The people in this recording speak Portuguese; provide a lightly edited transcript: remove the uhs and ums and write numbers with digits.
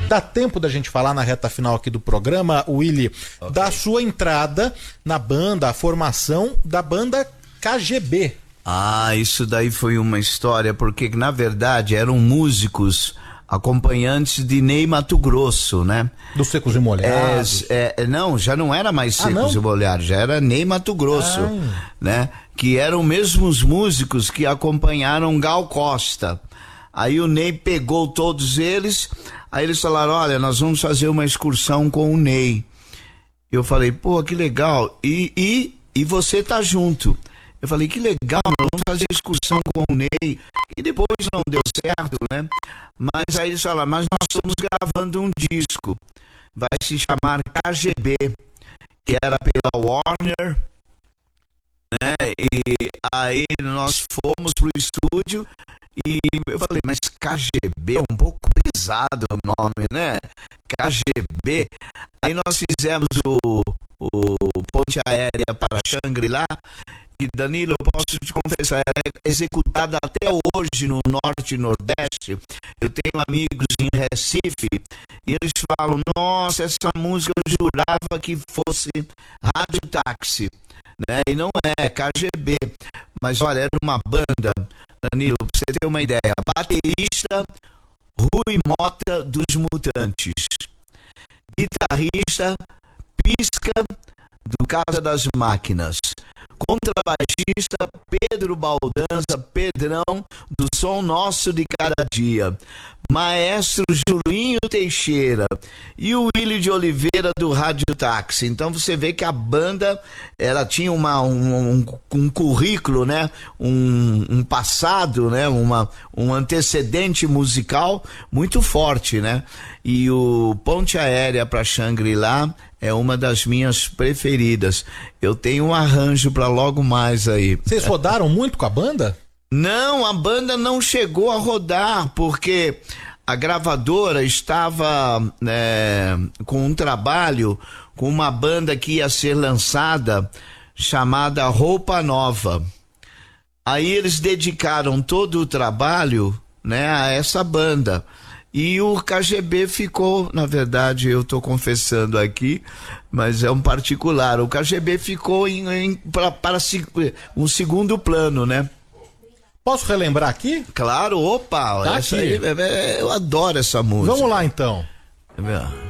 Dá tempo da gente falar na reta final aqui do programa, Willy, da sua entrada na banda, a formação da banda KGB. Ah, isso daí foi uma história, porque na verdade eram músicos acompanhantes de Ney Matogrosso, né? Dos Secos e Molhados. Não, já não era mais Secos e Molhados, já era Ney Matogrosso, né? Que eram mesmos músicos que acompanharam Gal Costa. Aí o Ney pegou todos eles, aí eles falaram, olha, nós vamos fazer uma excursão com o Ney. Eu falei, pô, que legal, e você tá junto. Eu falei, que legal, nós vamos fazer excursão com o Ney, e depois não deu certo, né? Mas aí eles falaram, mas nós estamos gravando um disco, vai se chamar KGB, que era pela Warner, né? E aí nós fomos pro estúdio, e eu falei, mas KGB é um pouco pesado o nome, né? KGB. Aí nós fizemos o Ponte Aérea para Shangri-La, e Danilo, eu posso te confessar, é executada até hoje no Norte e Nordeste. Eu tenho amigos em Recife e eles falam, nossa, essa música eu jurava que fosse Rádio Táxi, né? E não é KGB. Mas olha, era uma banda, Danilo, pra você ter uma ideia, baterista Rui Mota dos Mutantes, guitarrista Pisca do Casa das Máquinas, contrabaixista Pedro Baldanza, Pedrão do Som Nosso de Cada Dia, maestro Julinho Teixeira e o Willy de Oliveira do Rádio Táxi. Então você vê que a banda, ela tinha um currículo, né? Um passado, né? Um antecedente musical muito forte, né? E o Ponte Aérea para Shangri-La é uma das minhas preferidas. Eu tenho um arranjo para logo mais aí. Vocês rodaram muito com a banda? Não, a banda não chegou a rodar, porque a gravadora estava com um trabalho com uma banda que ia ser lançada, chamada Roupa Nova. Aí eles dedicaram todo o trabalho, né, a essa banda. E o KGB ficou, na verdade, eu estou confessando aqui, mas é um particular, o KGB ficou para um segundo plano, né? Posso relembrar aqui? Claro, opa, Tá essa aqui. aí, eu adoro essa música. Vamos lá então. É mesmo?